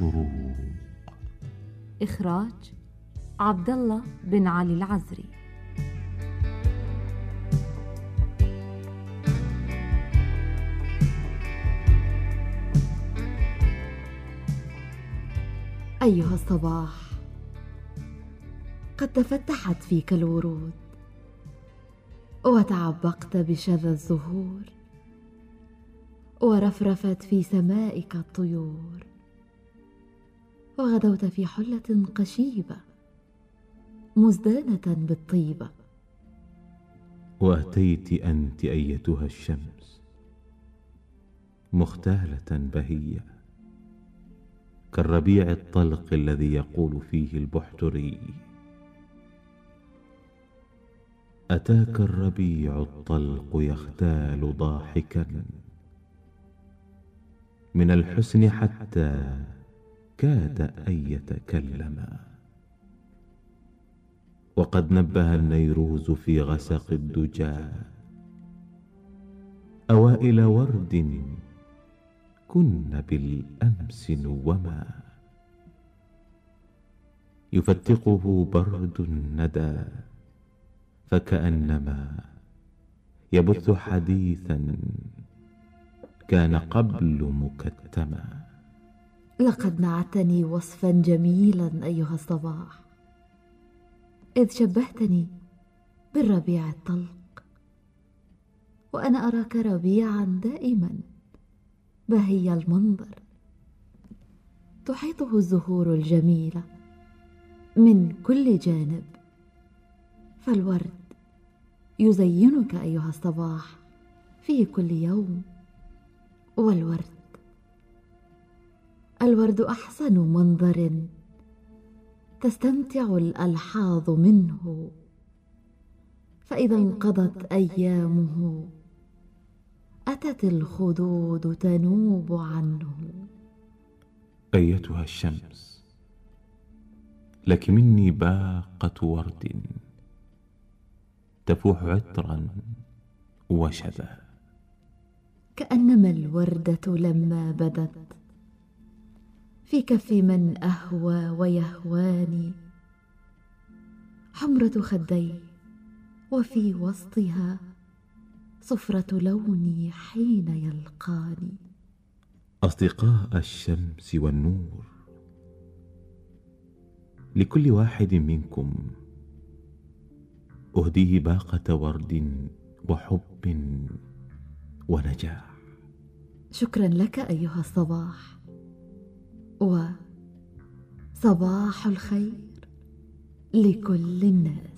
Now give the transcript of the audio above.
الشروق. إخراج عبد الله بن علي العزري. أيها الصباح، قد تفتحت فيك الورود وتعبقت بشذا الزهور، ورفرفت في سمائك الطيور، وغدوت في حلة قشيبة مزدانة بالطيبة. وأتيت أنت أيتها الشمس مختالة بهية كالربيع الطلق الذي يقول فيه البحتري: أتاك الربيع الطلق يختال ضاحكا من الحسن حتى كاد أن يتكلما. وقد نبه النيروز في غسق الدجى أوائل ورد كن بالأمس نوما، يفتقه برد الندى فكأنما يبث حديثا كان قبل مكتما. لقد نعتني وصفا جميلا أيها الصباح، إذ شبهتني بالربيع الطلق، وأنا أراك ربيعا دائما بهي المنظر، تحيطه الزهور الجميلة من كل جانب، فالورد يزينك أيها الصباح في كل يوم. والورد أحسن منظر تستمتع الألحاظ منه، فإذا انقضت أيامه أتت الخدود تنوب عنه. أيتها الشمس، لك مني باقة ورد تفوح عطرا وشذا، كأنما الوردة لما بدت في كف من أهوى ويهواني حمرة خدي، وفي وسطها صفرة لوني حين يلقاني. أصدقاء الشمس والنور، لكل واحد منكم أهديه باقة ورد وحب ونجاح. شكرا لك أيها الصباح، وصباح الخير لكل الناس.